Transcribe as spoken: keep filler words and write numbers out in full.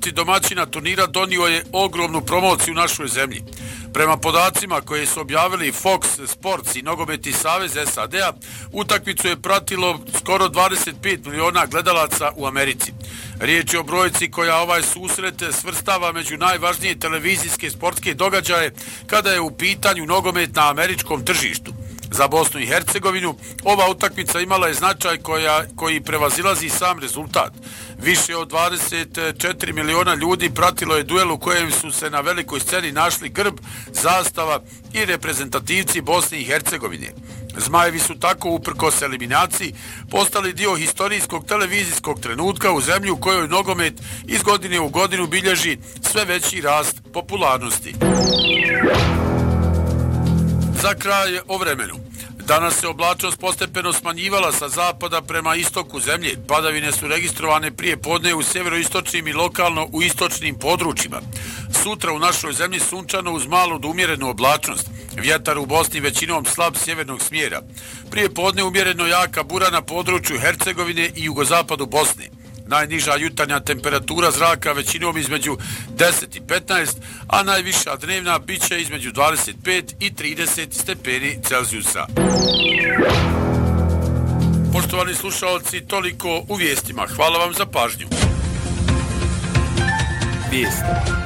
imati domaćina turnira donio je ogromnu promociju u našoj zemlji. Prema podacima koje su objavili Fox Sports i Nogometni savez S A D-a, utakmicu je pratilo skoro dvadeset pet miliona gledalaca u Americi. Riječ je o brojci koja ovaj susret svrstava među najvažnije televizijske sportske događaje kada je u pitanju nogomet na američkom tržištu. Za Bosnu i Hercegovinu ova utakmica imala je značaj koja, koji prevazilazi sam rezultat. Više od dvadeset četiri miliona ljudi pratilo je duel u kojem su se na velikoj sceni našli grb, zastava i reprezentativci Bosne i Hercegovine. Zmajevi su tako uprkos eliminaciji postali dio historijskog televizijskog trenutka u zemlji u kojoj nogomet iz godine u godinu bilježi sve veći rast popularnosti. Za kraj o vremenu. Danas se oblačnost postepeno smanjivala sa zapada prema istoku zemlje. Padavine su registrovane prije podne u sjeveroistočnim i lokalno u istočnim područjima. Sutra u našoj zemlji sunčano uz malu do umjerenu oblačnost. Vjetar u Bosni većinom slab sjevernog smjera. Prije podne umjereno jaka bura na području Hercegovine i jugozapadu Bosne. Najniža jutarnja temperatura zraka većinom između deset i petnaest, a najviša dnevna biće između dvadeset pet i trideset stepeni Celzijusa. Poštovani slušalci, toliko u vijestima. Hvala vam za pažnju. Vijesti.